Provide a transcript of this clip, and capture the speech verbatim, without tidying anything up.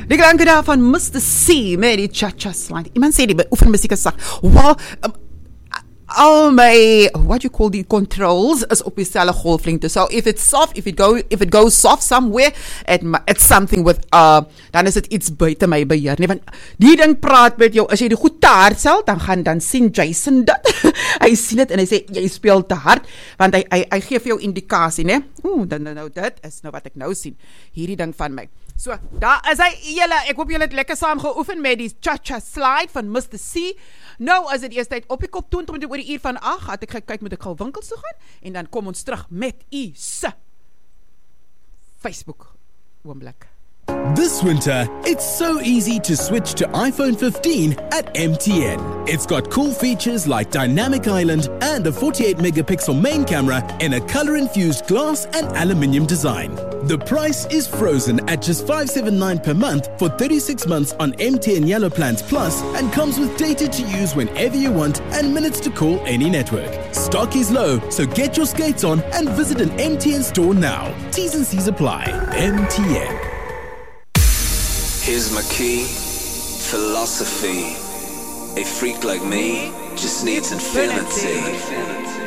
Die klanke daar van mister C met die cha-cha slide. Iemand sê die beoefen musiek is sag. Well, um, all my what you call the controls is op dieselfde golflengte. So if it's soft, if it go if it goes soft somewhere, it, it's something with uh dan is dit iets buite my beheer. Nee, want die ding praat met jou. As jy dit goed te hard sel, dan gaan dan sien Jason dit. Hy sien dit en hy sê jy speel te hard, want hy hy, hy gee vir jou indikasie, né? Ooh, dan nou dit is nou wat ek nou sien. Hierdie ding van my. So, daar is hy julle. Ek hoop julle het lekker saam geoefen met die cha-cha slide van mister C. Nou as dit eers tyd op die kop twintig minute oor die uur van agt, het ek kyk met ek gou winkels toe gaan en dan kom ons terug met u se Facebook oomblik. This winter, it's so easy to switch to iPhone fifteen at M T N. It's got cool features like Dynamic Island and a forty-eight megapixel main camera in a color-infused glass and aluminium design. The price is frozen at just five seventy-nine per month for thirty-six months on M T N Yellow Plans Plus and comes with data to use whenever you want and minutes to call any network. Stock is low, so get your skates on and visit an M T N store now. T's and C's apply. M T N. Here's my key, philosophy. A freak like me just needs infinity.